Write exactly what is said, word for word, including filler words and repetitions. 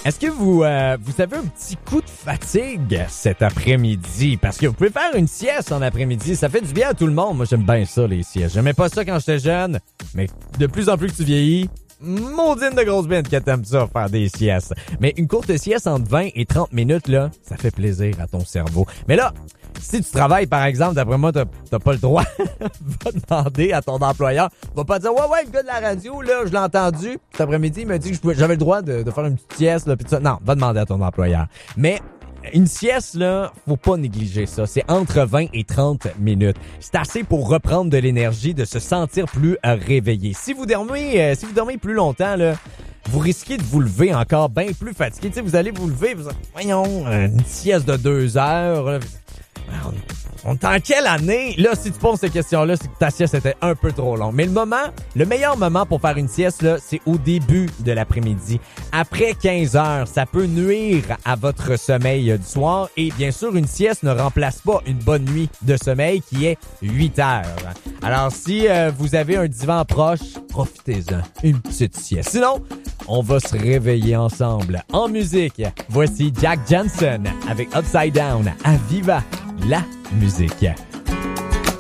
Est-ce que vous, euh, vous avez un petit coup de fatigue cet après-midi? Parce que vous pouvez faire une sieste en après-midi. Ça fait du bien à tout le monde. Moi, j'aime bien ça, les siestes. J'aimais pas ça quand j'étais jeune, mais de plus en plus que tu vieillis, maudine de grosse bine que t'aimes ça, faire des siestes. Mais une courte sieste entre vingt et trente minutes, là, ça fait plaisir à ton cerveau. Mais là, si tu travailles, par exemple, d'après moi, t'as, t'as pas le droit. Va demander à ton employeur. Va pas dire, ouais, ouais, le gars de la radio, là, je l'ai entendu. Cet après-midi, il m'a dit que je pouvais, j'avais le droit de, de faire une petite sieste, là, pis tout ça. Non, va demander à ton employeur. Mais une sieste, là, faut pas négliger ça. C'est entre vingt et trente minutes. C'est assez pour reprendre de l'énergie, de se sentir plus euh, réveillé. Si vous dormez, euh, si vous dormez plus longtemps, là, vous risquez de vous lever encore bien plus fatigué. Tu sais, vous allez vous lever, vous allez, voyons, une sieste de deux heures, là. On est en quelle année? Là, si tu poses cette question-là, c'est que ta sieste était un peu trop longue. Mais le moment, le meilleur moment pour faire une sieste, là, c'est au début de l'après-midi. Après quinze heures, ça peut nuire à votre sommeil du soir. Et bien sûr, une sieste ne remplace pas une bonne nuit de sommeil qui est huit heures. Alors, si euh, vous avez un divan proche, profitez-en. Une petite sieste. Sinon, on va se réveiller ensemble. En musique, voici Jack Johnson avec Upside Down à Viva la musique.